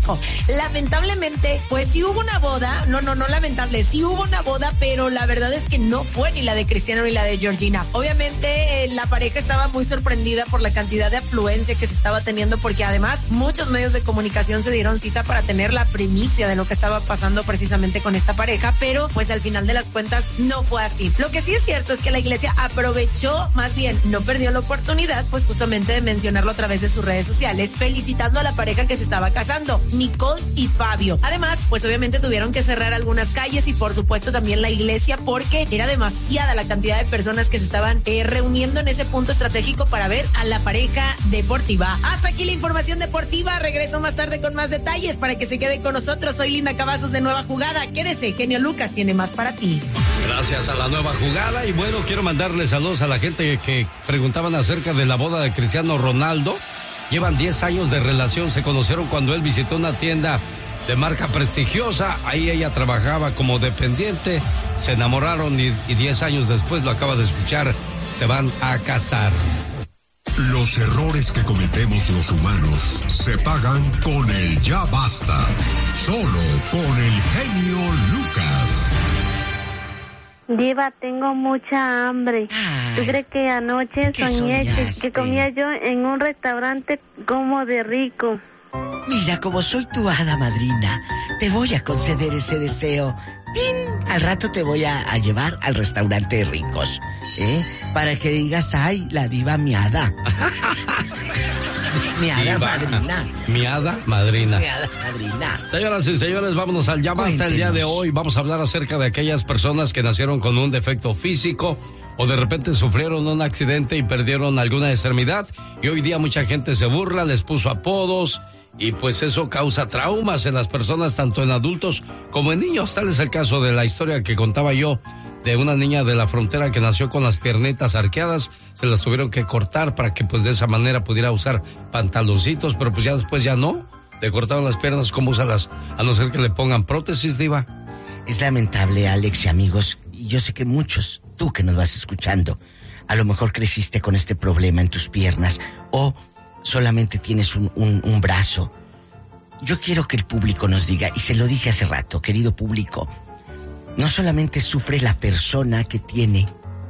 hijo. Lamentablemente, pues sí hubo una boda, no lamentable, sí hubo una boda, pero la verdad es que no fue ni la de Cristiano ni la de Georgina. Obviamente la pareja estaba muy sorprendida por la cantidad de afluencia que se estaba teniendo, porque además muchos medios de comunicación se dieron cita para tener la primicia de lo que estaba pasando precisamente con esta pareja, pero pues al final de las cuentas no fue así. Lo que sí es cierto es que la iglesia aprovechó, más bien no perdió la oportunidad, pues justamente de mencionarlo a través de sus redes sociales, felicitando a la pareja que se estaba casando, Nicole y Fabio. Además, pues obviamente tuvieron que cerrar algunas calles y por supuesto también la iglesia, porque era demasiada la cantidad de personas que se estaban reuniendo en ese punto estratégico para ver a la pareja deportiva. Hasta aquí la información deportiva. Regreso más tarde con más detalles para que se quede con nosotros. Soy Linda Cavazos de Nueva Jugada. Quédese, Genio Lucas tiene más para ti. Gracias a la Nueva Jugada. Y bueno, quiero mandarle saludos a la gente que preguntaban acerca de la boda de Cristiano Ronaldo. Llevan 10 años de relación. Se conocieron cuando él visitó una tienda de marca prestigiosa. Ahí ella trabajaba como dependiente. Se enamoraron y 10 años después, lo acaba de escuchar, se van a casar. Los errores que cometemos los humanos se pagan con el ya basta. Solo con el genio Lucas. Diva, tengo mucha hambre. ¿Tú crees que anoche soñé que comía yo en un restaurante como de rico? Mira, como soy tu hada madrina, te voy a conceder ese deseo. ¡Tin! Al rato te voy a llevar al restaurante de ricos, para que digas, ay, la diva mi hada. Mi hada madrina. Mi hada madrina. Mi hada madrina. Señoras y señores, vámonos al Ya Basta el día de hoy. Vamos a hablar acerca de aquellas personas que nacieron con un defecto físico o de repente sufrieron un accidente y perdieron alguna extremidad. Y hoy día mucha gente se burla, les puso apodos. Y pues eso causa traumas en las personas, tanto en adultos como en niños. Tal es el caso de la historia que contaba yo de una niña de la frontera que nació con las piernitas arqueadas. Se las tuvieron que cortar para que pues de esa manera pudiera usar pantaloncitos, pero pues ya después ya no. Le cortaron las piernas, ¿cómo usarlas? A no ser que le pongan prótesis, diva. Es lamentable, Alex y amigos. Y yo sé que muchos, tú que nos vas escuchando, a lo mejor creciste con este problema en tus piernas o solamente tienes un brazo. Yo quiero que el público nos diga, y se lo dije hace rato, querido público, no solamente sufre la persona que tiene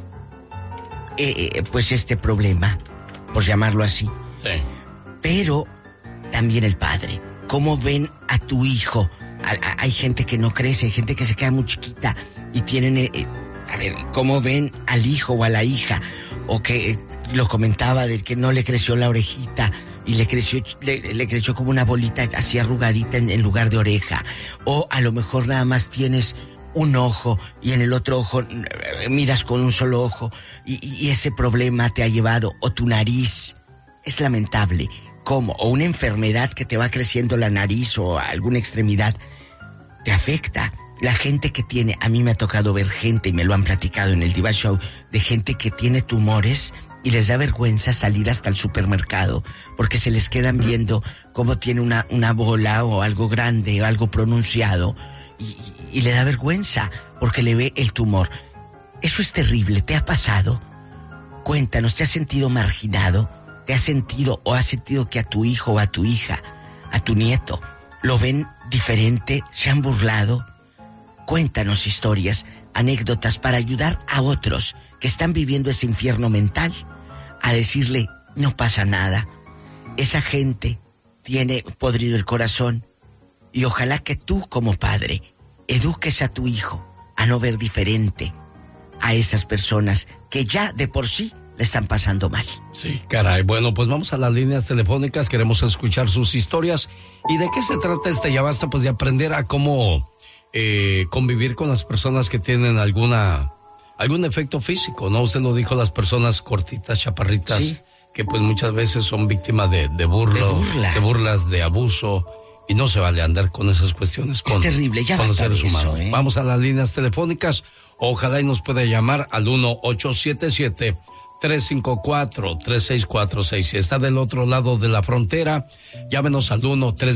pues este problema, por llamarlo así, sí, pero también el padre. ¿Cómo ven a tu hijo? Hay gente que no crece, hay gente que se queda muy chiquita y tienen... a ver, ¿cómo ven al hijo o a la hija? O que lo comentaba del que no le creció la orejita y le creció como una bolita así arrugadita en lugar de oreja. O a lo mejor nada más tienes un ojo y en el otro ojo miras con un solo ojo y ese problema te ha llevado, o tu nariz. Es lamentable cómo, o una enfermedad que te va creciendo la nariz o alguna extremidad te afecta. La gente que tiene, a mí me ha tocado ver gente, y me lo han platicado en el Diva Show, de gente que tiene tumores y les da vergüenza salir hasta el supermercado porque se les quedan viendo cómo tiene una bola o algo grande o algo pronunciado y le da vergüenza porque le ve el tumor. Eso es terrible. ¿Te ha pasado? Cuéntanos, ¿te has sentido marginado? ¿Te has sentido o has sentido que a tu hijo o a tu hija, a tu nieto, lo ven diferente? ¿Se han burlado? Cuéntanos historias, anécdotas para ayudar a otros que están viviendo ese infierno mental, a decirle, no pasa nada. Esa gente tiene podrido el corazón y ojalá que tú como padre eduques a tu hijo a no ver diferente a esas personas que ya de por sí le están pasando mal. Sí, caray. Bueno, pues vamos a las líneas telefónicas, queremos escuchar sus historias. ¿Y de qué se trata este Ya Basta? Pues de aprender a cómo convivir con las personas que tienen algún efecto físico, ¿no? Usted lo dijo, las personas cortitas, chaparritas, sí, que pues muchas veces son víctimas de burlas, de abuso, y no se vale andar con esas cuestiones con, es terrible, ya con los seres humanos. Eso, Vamos a las líneas telefónicas, ojalá y nos pueda llamar al 1-877-354-3646. Si está del otro lado de la frontera, llámenos al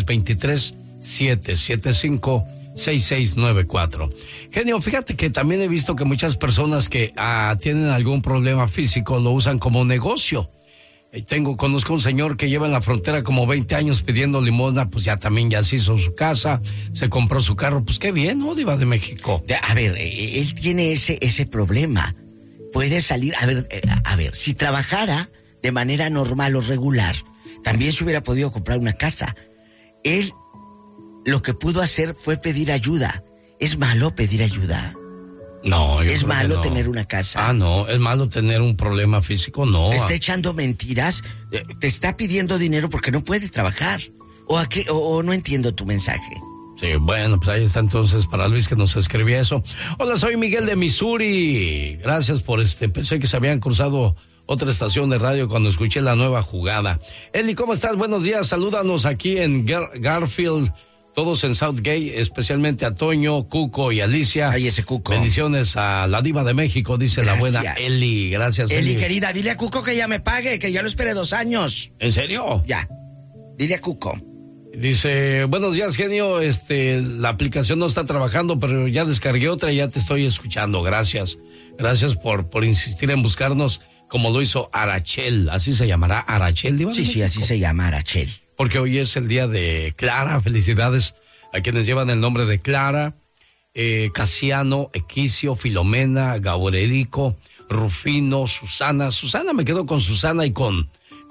1-323-775-6694. Genio, fíjate que también he visto que muchas personas que tienen algún problema físico lo usan como negocio. Conozco un señor que lleva en la frontera como 20 años pidiendo limosna, pues ya se hizo su casa, se compró su carro, pues qué bien, ¿no, Diva de México? A ver, él tiene ese problema. Puede salir, a ver, si trabajara de manera normal o regular, también se hubiera podido comprar una casa. Él lo que pudo hacer fue pedir ayuda. ¿Es malo pedir ayuda? No, ¿Es malo tener una casa? No, ¿es malo tener un problema físico? No. ¿Te está echando mentiras? ¿Te está pidiendo dinero porque no puede trabajar? ¿O no entiendo tu mensaje? Sí, bueno, pues ahí está entonces para Luis que nos escribía eso. Hola, soy Miguel de Missouri. Gracias por pensé que se habían cruzado otra estación de radio cuando escuché la nueva jugada. Eli, ¿cómo estás? Buenos días, salúdanos aquí en Garfield. Todos en Southgate, especialmente a Toño, Cuco y Alicia. Ay, ese Cuco. Bendiciones a la Diva de México, dice Gracias. la buena Eli. Gracias, Eli. Eli, querida, dile a Cuco que ya me pague, que ya lo esperé 2 años. ¿En serio? Ya. Dile a Cuco. Dice, buenos días, genio. La aplicación no está trabajando, pero ya descargué otra y ya te estoy escuchando. Gracias. Gracias por insistir en buscarnos como lo hizo Arachel. ¿Así se llamará Arachel, Diva? Sí, así se llama Arachel. Porque hoy es el día de Clara. Felicidades a quienes llevan el nombre de Clara, Casiano, Equicio, Filomena, Gabrielico, Rufino, Susana. Susana, me quedo con Susana y con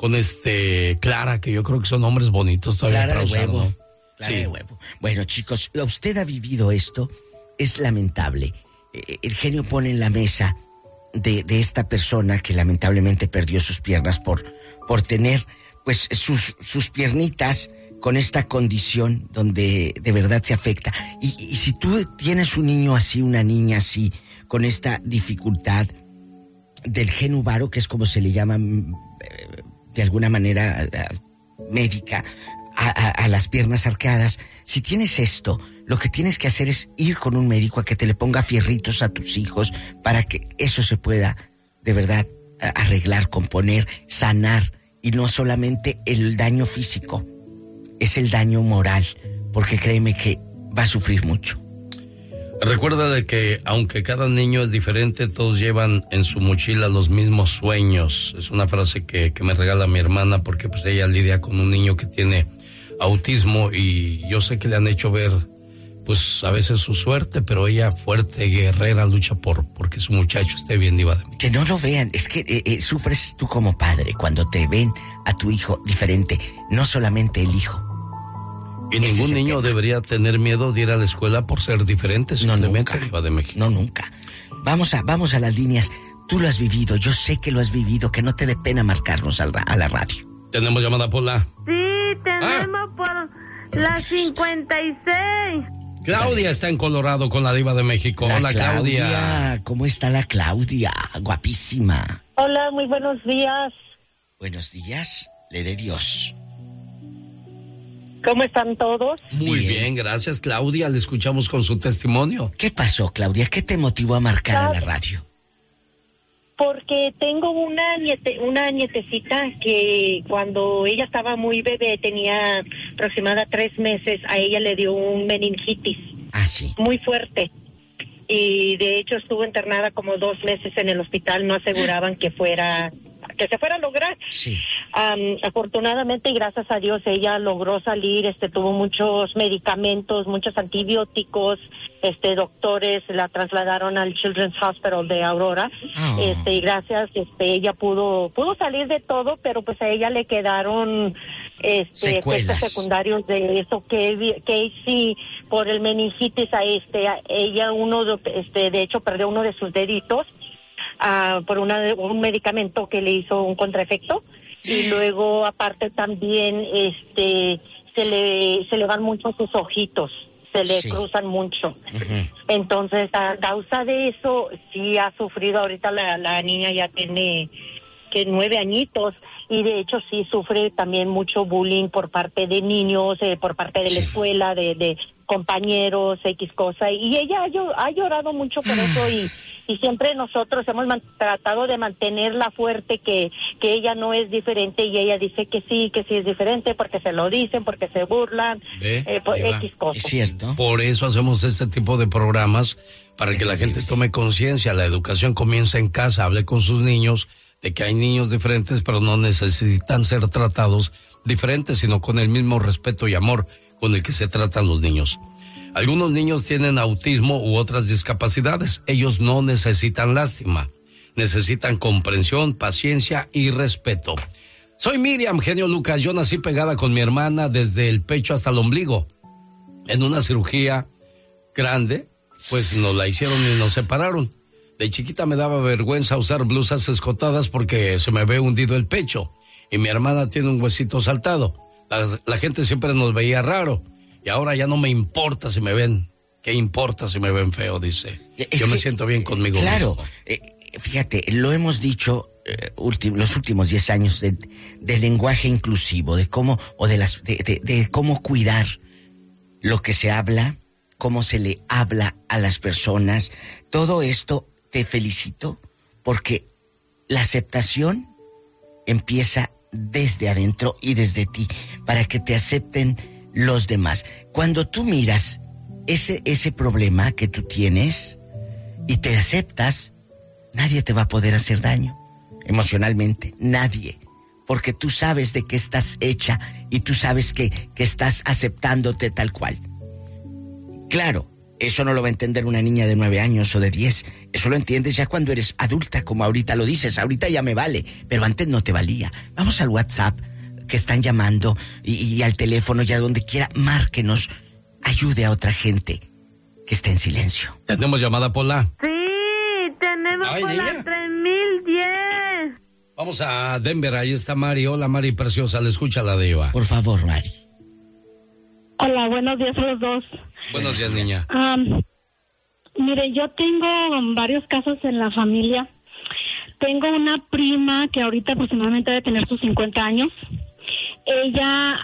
Clara, que yo creo que son nombres bonitos todavía. Clara de usar, huevo. ¿no? Clara de huevo. Bueno, chicos, usted ha vivido esto, es lamentable. El genio pone en la mesa de esta persona que lamentablemente perdió sus piernas por tener pues sus piernitas con esta condición donde de verdad se afecta. Y si tú tienes un niño así, una niña así, con esta dificultad del gen varo, que es como se le llama de alguna manera médica a las piernas arqueadas, si tienes esto, lo que tienes que hacer es ir con un médico a que te le ponga fierritos a tus hijos para que eso se pueda de verdad arreglar, componer, sanar. Y no solamente el daño físico, es el daño moral, porque créeme que va a sufrir mucho. Recuerda de que aunque cada niño es diferente, todos llevan en su mochila los mismos sueños. Es una frase que me regala mi hermana porque pues ella lidia con un niño que tiene autismo y yo sé que le han hecho ver pues a veces su suerte, pero ella fuerte, guerrera, lucha porque su muchacho esté bien, Diva de México. Que no lo vean, es que sufres tú como padre cuando te ven a tu hijo diferente, no solamente el hijo. Y ningún niño debería tener miedo de ir a la escuela por ser diferente, simplemente, Diva de México. No, nunca. Vamos a las líneas. Tú lo has vivido, yo sé que lo has vivido, que no te dé pena marcarnos a la radio. ¿Tenemos llamada, Pola? Sí, tenemos por la 56. Claudia está en Colorado con la Diva de México. Hola, Claudia. ¿Cómo está la Claudia? Guapísima. Hola, muy buenos días. Buenos días, le dé Dios. ¿Cómo están todos? Muy bien, gracias, Claudia. Le escuchamos con su testimonio. ¿Qué pasó, Claudia? ¿Qué te motivó a marcar a la radio? Porque tengo una nietecita que cuando ella estaba muy bebé, tenía aproximadamente 3 meses, a ella le dio un meningitis. Ah, sí. Muy fuerte. Y de hecho estuvo internada como 2 meses en el hospital, no aseguraban que se fuera a lograr. Sí. Afortunadamente y gracias a Dios ella logró salir, tuvo muchos medicamentos, muchos antibióticos, doctores la trasladaron al Children's Hospital de Aurora. Oh. Y gracias ella pudo salir de todo, pero pues a ella le quedaron efectos secundarios de eso que sí, por el meningitis ella de hecho perdió uno de sus deditos por un medicamento que le hizo un contraefecto. Y luego aparte también se le van mucho sus ojitos, se le cruzan mucho. Uh-huh. Entonces a causa de eso sí ha sufrido. Ahorita la niña ya tiene 9 añitos y de hecho sí sufre también mucho bullying por parte de niños, por parte de la escuela, de compañeros, X cosa, y ella ha llorado mucho por eso y siempre nosotros hemos tratado de mantenerla fuerte, que ella no es diferente, y ella dice que sí es diferente porque se lo dicen, porque se burlan, por X cosas. Es cierto. Por eso hacemos este tipo de programas, para que la gente tome conciencia. La educación comienza en casa. Hable con sus niños de que hay niños diferentes, pero no necesitan ser tratados diferentes, sino con el mismo respeto y amor con el que se tratan los niños. Algunos niños tienen autismo u otras discapacidades. Ellos no necesitan lástima. Necesitan comprensión, paciencia y respeto. Soy Miriam, genio Lucas. Yo nací pegada con mi hermana desde el pecho hasta el ombligo. En una cirugía grande, pues nos la hicieron y nos separaron. De chiquita me daba vergüenza usar blusas escotadas porque se me ve hundido el pecho. Y mi hermana tiene un huesito saltado. La gente siempre nos veía raro. Y ahora ya no me importa si me ven. ¿Qué importa si me ven feo? Dice. Yo me siento bien conmigo claro, mismo. Fíjate, lo hemos dicho los últimos 10 años del lenguaje inclusivo, de cómo, o de cómo cuidar lo que se habla, cómo se le habla a las personas. Todo esto te felicito porque la aceptación empieza desde adentro y desde ti, para que te acepten los demás. Cuando tú miras ese problema que tú tienes y te aceptas, nadie te va a poder hacer daño emocionalmente, nadie, porque tú sabes de qué estás hecha y tú sabes que estás aceptándote tal cual. Claro, eso no lo va a entender una niña de 9 años o de 10, eso lo entiendes ya cuando eres adulta, como ahorita lo dices, ahorita ya me vale, pero antes no te valía. Vamos al WhatsApp que están llamando y al teléfono, ya donde quiera, márquenos, ayude a otra gente que está en silencio. ¿Tenemos llamada, Pola? Sí, tenemos por la 3010. Vamos a Denver, ahí está Mari. Hola, Mari preciosa, le escucha la diva. Por favor, Mari. Hola, buenos días a los dos. Buenos días, niña. Mire, yo tengo varios casos en la familia. Tengo una prima que ahorita aproximadamente debe tener sus 50 años. Ella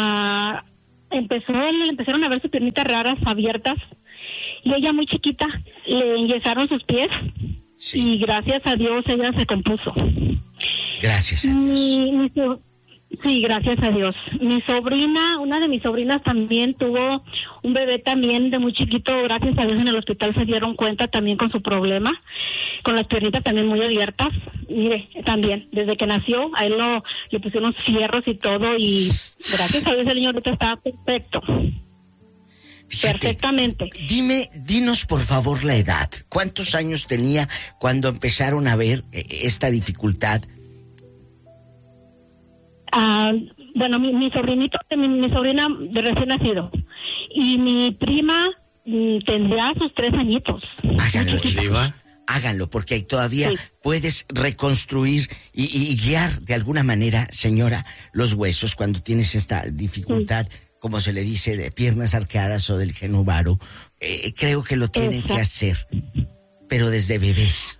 le empezaron a ver sus piernitas raras abiertas y ella muy chiquita le enyesaron sus pies. Sí. Y gracias a Dios ella se compuso. Gracias a Dios. Sí, gracias a Dios. Mi sobrina, una de mis sobrinas también tuvo un bebé también de muy chiquito. Gracias a Dios en el hospital se dieron cuenta también con su problema, con las piernitas también muy abiertas. Mire, también, desde que nació, a él le pusieron fierros y todo y gracias a Dios el niño ahorita está perfecto. Fíjate, perfectamente. Dinos por favor la edad. ¿Cuántos años tenía cuando empezaron a ver esta dificultad? Bueno, mi sobrinito, mi sobrina de recién nacido. Y mi prima tendrá sus 3 añitos. Háganlo, chicos. Háganlo, porque ahí todavía puedes reconstruir y guiar de alguna manera, señora, los huesos cuando tienes esta dificultad, como se le dice, de piernas arqueadas o del genubaro. Creo que lo tienen que hacer, pero desde bebés.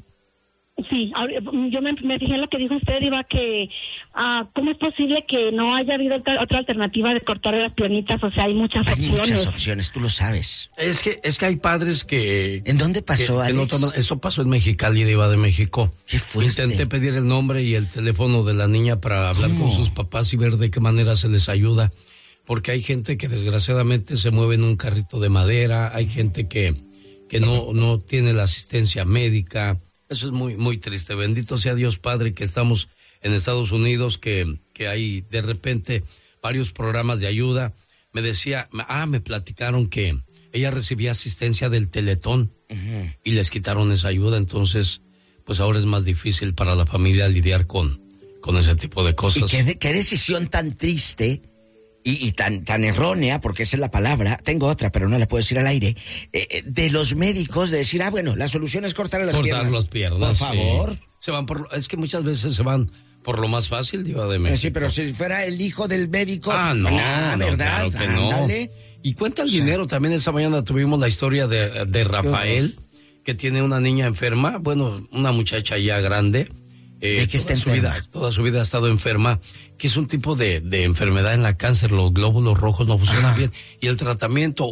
Sí, yo me fijé en lo que dijo usted, Diva, que ¿cómo es posible que no haya habido otra alternativa de cortar las piernitas? O sea, hay muchas opciones. Hay muchas opciones, tú lo sabes. Es que hay padres que... ¿En dónde pasó, Alex? Eso pasó en Mexicali, Diva de México. ¿Qué fuerte? Intenté pedir el nombre y el teléfono de la niña para hablar con sus papás y ver de qué manera se les ayuda. Porque hay gente que desgraciadamente se mueve en un carrito de madera, hay gente que no tiene la asistencia médica. Eso es muy, muy triste. Bendito sea Dios, Padre, que estamos en Estados Unidos, que hay de repente varios programas de ayuda. Me platicaron que ella recibía asistencia del Teletón y les quitaron esa ayuda. Entonces, pues ahora es más difícil para la familia lidiar con ese tipo de cosas. Y qué decisión tan triste y tan errónea, porque esa es la palabra, tengo otra, pero no la puedo decir al aire, de los médicos de decir, bueno, la solución es cortar las piernas. Por favor. Sí. Es que muchas veces se van por lo más fácil, Diva de México. Sí, pero si fuera el hijo del médico... No, ¿verdad? Claro que no. Y cuenta el dinero, también esta mañana tuvimos la historia de Rafael, que tiene una niña enferma, bueno, una muchacha ya grande. ¿De qué está enferma? Toda su vida ha estado enferma, que es un tipo de enfermedad en la cáncer, los glóbulos rojos no funcionan bien, y el tratamiento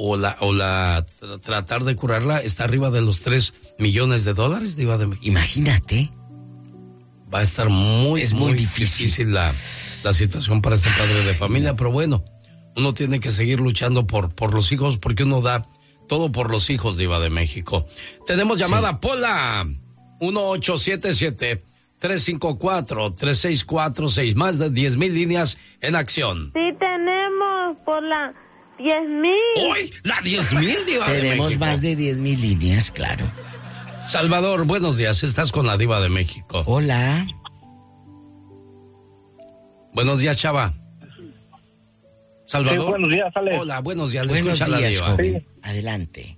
tratar de curarla está arriba de los $3 millones, Diva de México. Imagínate. Va a estar muy difícil la situación para este padre de familia, pero bueno, uno tiene que seguir luchando por los hijos, porque uno da todo por los hijos, Diva de México. Tenemos llamada, Pola, 1877 354-3646. Más de 10,000 líneas en acción. Sí, tenemos por la 10,000. ¡Uy! ¡La 10,000, Diva de Tenemos México! más de 10,000 líneas, claro. Salvador, buenos días. Estás con la Diva de México. Hola. Buenos días, Chava. Salvador. Sí, buenos días, Ale. Hola, buenos días. Le Buenos escucha días, la Diva. joven. Sí. Adelante.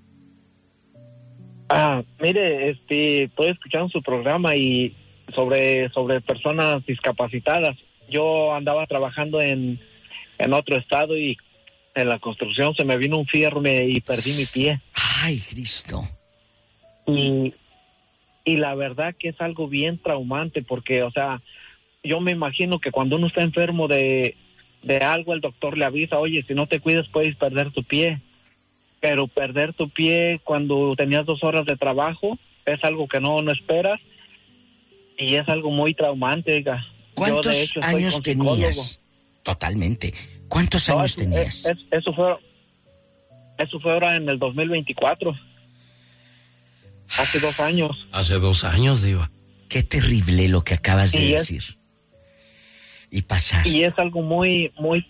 Mire, estoy escuchando su programa y sobre personas discapacitadas. Yo andaba trabajando en otro estado y en la construcción se me vino un fierro y perdí mi pie. Ay, Cristo. Y la verdad que es algo bien traumante porque, o sea, yo me imagino que cuando uno está enfermo de algo, el doctor le avisa, oye, si no te cuidas puedes perder tu pie. Pero perder tu pie cuando tenías 2 horas de trabajo es algo que no esperas y es algo muy traumante, oiga. ¿Cuántos Yo, de hecho, soy años psicólogo. tenías? Totalmente. ¿Cuántos No, años tenías? Eso fue ahora en el 2024. Hace 2 años. Hace 2 años, Diva. Qué terrible lo que acabas de Y decir. Y pasar. Y es algo muy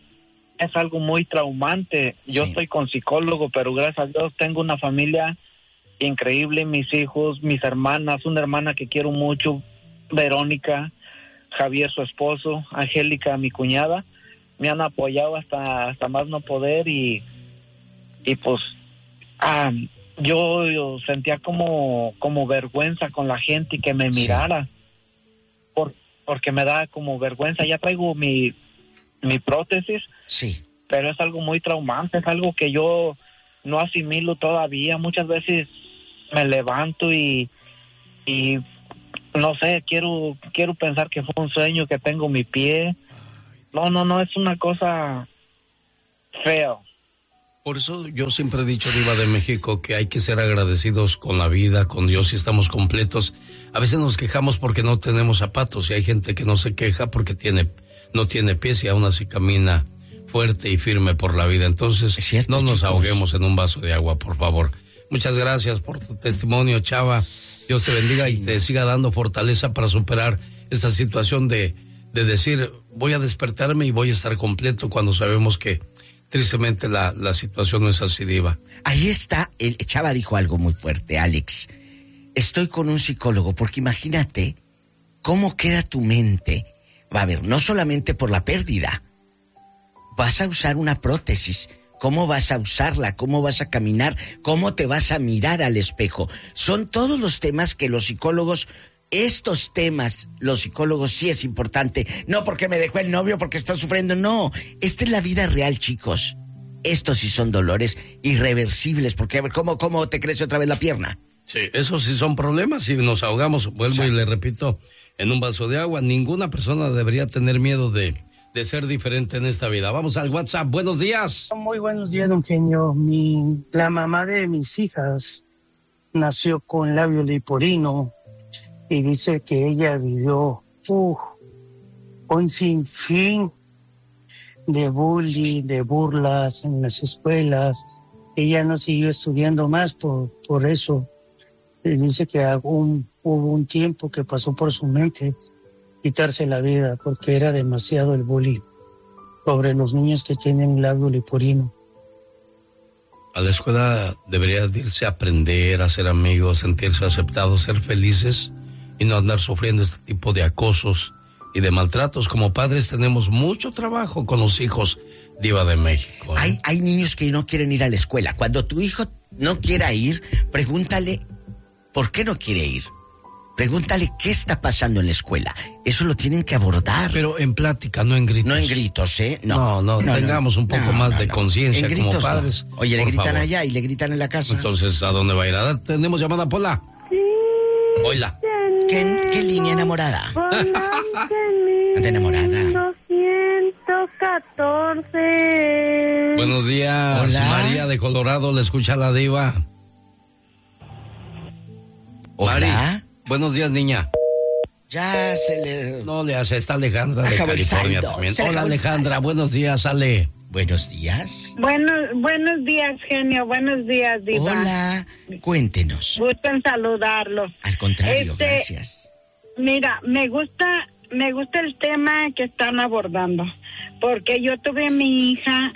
traumante. Yo Sí. soy con psicólogo, pero gracias a Dios tengo una familia increíble, mis hijos, mis hermanas, una hermana que quiero mucho, Verónica, Javier, su esposo, Angélica, mi cuñada, me han apoyado hasta más no poder y pues yo sentía como vergüenza con la gente y que me mirara, porque me da como vergüenza. Ya traigo mi prótesis, Sí. pero es algo muy traumante, es algo que yo no asimilo todavía. Muchas veces me levanto y no sé, quiero pensar que fue un sueño, que tengo mi pie. No, es una cosa fea. Por eso yo siempre he dicho, Diva de México, que hay que ser agradecidos con la vida, con Dios, y estamos completos. A veces nos quejamos porque no tenemos zapatos y hay gente que no se queja porque no tiene pies y aún así camina fuerte y firme por la vida. Entonces, Es cierto, no nos chicos. ahoguemos en un vaso de agua, por favor. Muchas gracias por tu testimonio, Chava. Dios te bendiga y te siga dando fortaleza para superar esta situación de decir, voy a despertarme y voy a estar completo, cuando sabemos que tristemente la situación no es así, Diva. Ahí está, el Chava dijo algo muy fuerte, Alex. Estoy con un psicólogo, porque imagínate cómo queda tu mente. Va a ver, no solamente por la pérdida. Vas a usar una prótesis. ¿Cómo vas a usarla? ¿Cómo vas a caminar? ¿Cómo te vas a mirar al espejo? Son todos los temas que los psicólogos... Estos temas, los psicólogos, sí es importante. No porque me dejó el novio, porque está sufriendo. No, esta es la vida real, chicos. Estos sí son dolores irreversibles. Porque, a ver, ¿cómo te crece otra vez la pierna? Sí, esos sí son problemas. Si nos ahogamos, vuelvo y le repito, en un vaso de agua, ninguna persona debería tener miedo de ser diferente en esta vida. Vamos al WhatsApp. Buenos días. Muy buenos días, don Genio. La mamá de mis hijas nació con labio leporino y dice que ella vivió un sinfín de bullying, de burlas en las escuelas. Ella no siguió estudiando más por eso. Y dice que hubo un tiempo que pasó por su mente quitarse la vida porque era demasiado el bullying sobre los niños que tienen labio leporino. A la escuela debería irse a aprender, a ser amigos, sentirse aceptados, ser felices y no andar sufriendo este tipo de acosos y de maltratos. Como padres tenemos mucho trabajo con los hijos, Diva de México, ¿eh? Hay niños que no quieren ir a la escuela. Cuando tu hijo no quiera ir, pregúntale por qué no quiere ir. Pregúntale qué está pasando en la escuela. Eso lo tienen que abordar. Pero en plática, no en gritos. No en gritos, ¿eh? No, tengamos un poco más de conciencia como gritos, padres. no. Oye, le gritan favor. allá y le gritan en la casa. Entonces, ¿a dónde va a ir a dar? ¿Tenemos llamada, Pola? Sí. Hola. ¿Qué línea enamorada? De enamorada. 214. Buenos días, Hola. María de Colorado, le escucha la Diva. Hola. Mari, buenos días, niña. Ya se le... No le hace, está Alejandra de Acabó el California saldo, también. se le Hola, acabó el Alejandra, buenos días, Ale. Buenos días. Buenos días, genio. Buenos días, Diva. Hola. Cuéntenos. Gusto en saludarlo. Al contrario, gracias. Mira, me gusta el tema que están abordando, porque yo tuve a mi hija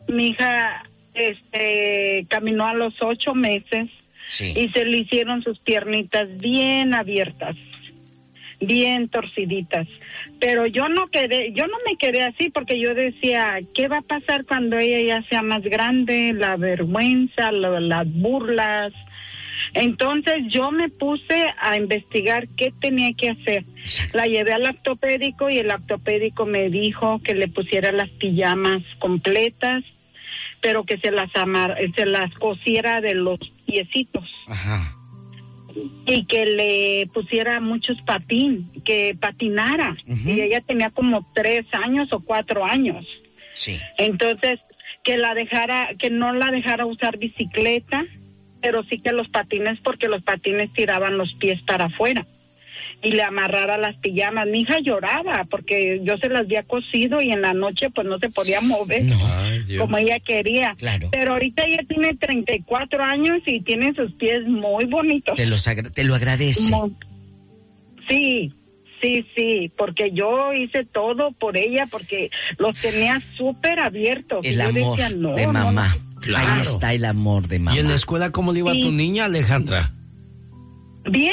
caminó a los 8 meses, sí, y se le hicieron sus piernitas bien abiertas, bien torciditas, pero yo no me quedé así, porque yo decía, ¿qué va a pasar cuando ella ya sea más grande? La vergüenza, las burlas. Entonces yo me puse a investigar qué tenía que hacer. La llevé al ortopédico y el ortopédico me dijo que le pusiera las pijamas completas, pero que se las cosiera de los piecitos. Ajá. Y que le pusiera muchos que patinara. Uh-huh. Y ella tenía como 3 años o 4 años. Sí. Entonces, que no la dejara usar bicicleta, pero sí que los patines, porque los patines tiraban los pies para afuera. Y le amarrara las pijamas. Mi hija lloraba porque yo se las había cosido y en la noche pues no se podía mover como ella quería. Claro. Pero ahorita ella tiene 34 años y tiene sus pies muy bonitos. Te lo agradece. Sí, porque yo hice todo por ella, porque los tenía súper abiertos. El amor decía, de mamá. Claro. Ahí está el amor de mamá. ¿Y en la escuela cómo le iba a tu niña, Alejandra? Bien,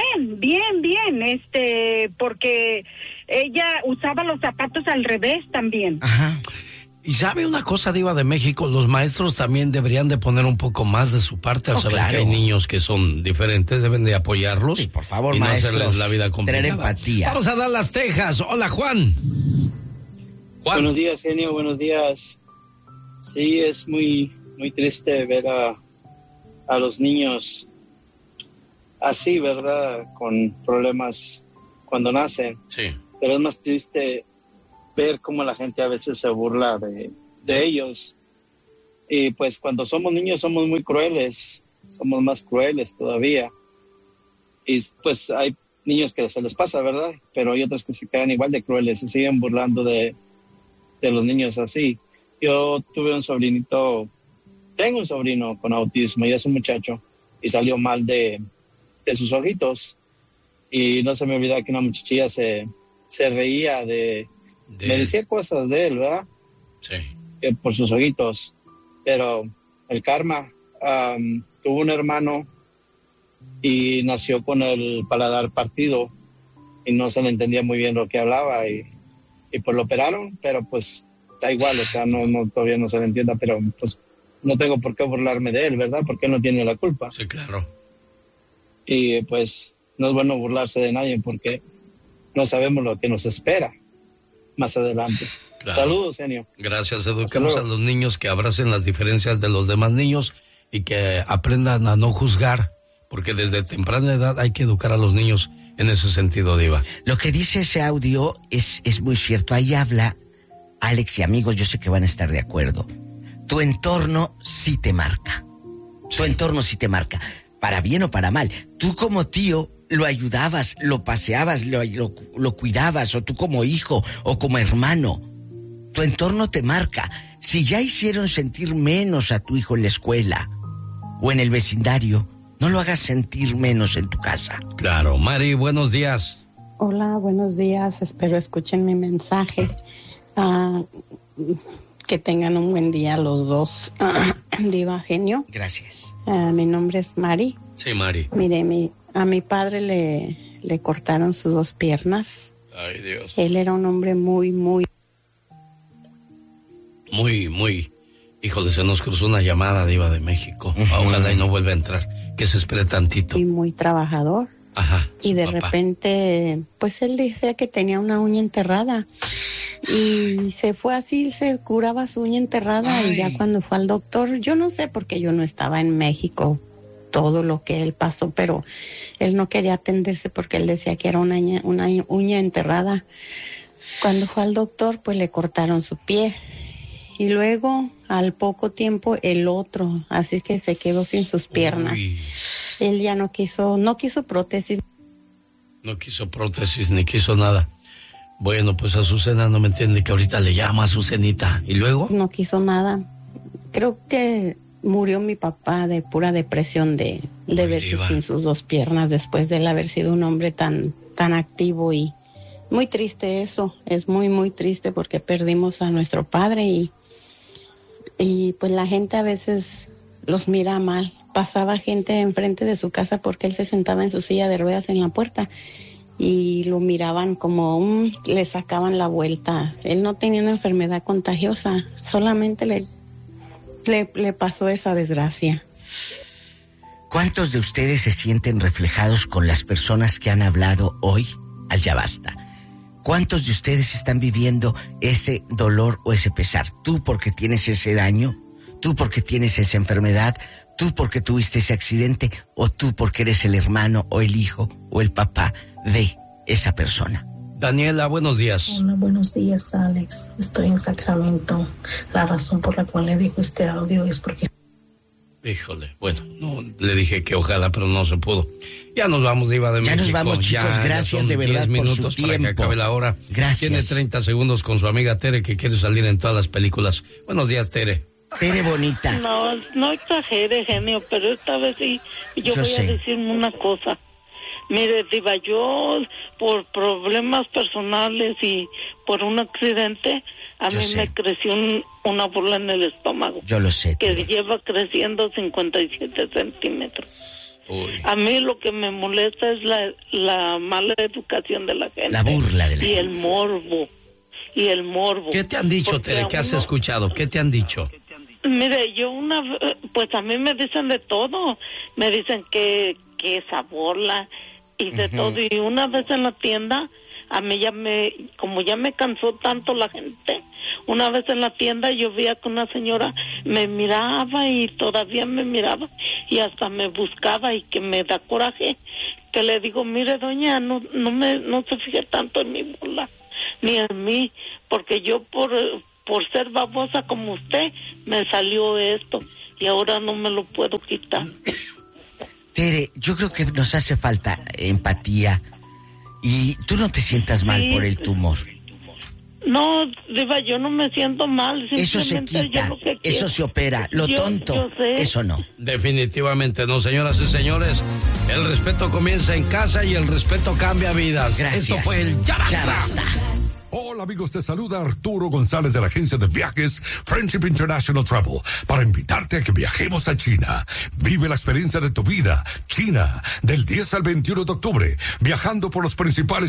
porque ella usaba los zapatos al revés también. Ajá. Y sabe una cosa, Diva de México, los maestros también deberían de poner un poco más de su parte al saber que hay niños que son diferentes, deben de apoyarlos. Sí, por favor, y maestros, no hacerles la vida complicada. Tener empatía. Vamos a Dallas, Texas. Hola, Juan. Buenos días, genio, buenos días. Sí, es muy triste ver a los niños así, ¿verdad? Con problemas cuando nacen. Sí. Pero es más triste ver cómo la gente a veces se burla de ellos. Y pues cuando somos niños somos muy crueles, somos más crueles todavía. Y pues hay niños que se les pasa, ¿verdad? Pero hay otros que se quedan igual de crueles, se siguen burlando de los niños así. Yo tengo un sobrino con autismo y es un muchacho y salió mal de sus ojitos, y no se me olvida que una muchachilla se reía me decía cosas de él, ¿verdad? Sí. Por sus ojitos, pero el karma, tuvo un hermano y nació con el paladar partido y no se le entendía muy bien lo que hablaba y pues lo operaron, pero pues da igual, o sea, no todavía no se le entienda, pero pues no tengo por qué burlarme de él, ¿verdad? Porque él no tiene la culpa. Sí, claro. Y pues no es bueno burlarse de nadie porque no sabemos lo que nos espera más adelante. Claro. Saludos, genio. Gracias. Eduquemos a los niños que abracen las diferencias de los demás niños y que aprendan a no juzgar, porque desde temprana edad hay que educar a los niños en ese sentido, Diva. Lo que dice ese audio es muy cierto. Ahí habla, Alex y amigos, yo sé que van a estar de acuerdo. Tu entorno sí te marca. Sí. Tu entorno sí te marca. Para bien o para mal. Tú como tío lo ayudabas, lo paseabas, lo cuidabas, o tú como hijo o como hermano. Tu entorno te marca. Si ya hicieron sentir menos a tu hijo en la escuela o en el vecindario, no lo hagas sentir menos en tu casa. Claro. Mari, buenos días. Hola, buenos días. Espero escuchen mi mensaje. Que tengan un buen día los dos. Diva, genio. Gracias. Mi nombre es Mari. Sí, Mari. Mire, a mi padre le cortaron sus 2 piernas. Ay, Dios. Él era un hombre muy... Híjole, se nos cruzó una llamada, Diva de México. Uh-huh. Ojalá y no vuelva a entrar, que se espere tantito. Y muy trabajador. Ajá. Y de repente, pues él decía que tenía una uña enterrada. Y se fue así, se curaba su uña enterrada. Ay. Y ya cuando fue al doctor, yo no sé porque yo no estaba en México todo lo que él pasó, pero él no quería atenderse porque él decía que era una uña enterrada. Cuando fue al doctor, pues le cortaron su pie. Y luego, al poco tiempo, el otro, así que se quedó sin sus piernas. Uy. Él ya no quiso prótesis. No quiso prótesis, ni quiso nada. Bueno, pues Azucena no me entiende que ahorita le llama a Azucenita. ¿Y luego? No quiso nada. Creo que murió mi papá de pura depresión de verse sin sus 2 piernas después de él haber sido un hombre tan tan activo y muy triste eso, es muy, muy triste porque perdimos a nuestro padre y pues la gente a veces los mira mal. Pasaba gente enfrente de su casa porque él se sentaba en su silla de ruedas en la puerta y lo miraban como le sacaban la vuelta. Él no tenía una enfermedad contagiosa, solamente le pasó esa desgracia. ¿Cuántos de ustedes se sienten reflejados con las personas que han hablado hoy al Ya Basta? ¿Cuántos de ustedes están viviendo ese dolor o ese pesar? Tú porque tienes ese daño, tú porque tienes esa enfermedad, tú porque tuviste ese accidente, o tú porque eres el hermano o el hijo o el papá de esa persona. Daniela, buenos días. Hola, buenos días, Alex. Estoy en Sacramento. La razón por la cual le dijo este audio es porque... Híjole, bueno, no, le dije que ojalá, pero no se pudo. Ya nos vamos, Diva de México. Ya nos vamos, chicos, gracias de verdad 10 minutos por su para tiempo. que acabe la hora. Gracias. Tiene 30 segundos con su amiga Tere, que quiere salir en todas las películas. Buenos días, Tere. Tere bonita. No exagere, genio, pero esta vez sí, yo voy a decirme una cosa. Mire, Diva, yo por problemas personales y por un accidente, a mí me creció una bola en el estómago. Yo lo sé. Que lleva creciendo 57 centímetros. Uy. A mí lo que me molesta es la mala educación de la gente. La burla de la gente. Y el morbo. ¿Qué te han dicho, Tere? ¿Qué has escuchado? ¿Qué te han dicho? Mire, pues a mí me dicen de todo. Me dicen que esa bola y de todo. Y una vez en la tienda, a mí como ya me cansó tanto la gente, una vez en la tienda yo veía que una señora me miraba y todavía me miraba y hasta me buscaba, y que me da coraje, que le digo, mire doña, no se fije tanto en mi bola, ni en mí, porque yo por ser babosa como usted, me salió esto y ahora no me lo puedo quitar. Tere, yo creo que nos hace falta empatía y tú no te sientas mal por el tumor. No, Diva, yo no me siento mal. Eso se quita, eso se opera. Lo tonto, eso no. Definitivamente no, señoras y señores. El respeto comienza en casa y el respeto cambia vidas. Gracias. Esto fue el Ya Basta. Ya Basta. Hola amigos, te saluda Arturo González de la agencia de viajes Friendship International Travel para invitarte a que viajemos a China. Vive la experiencia de tu vida. China, del 10 al 21 de octubre, viajando por los principales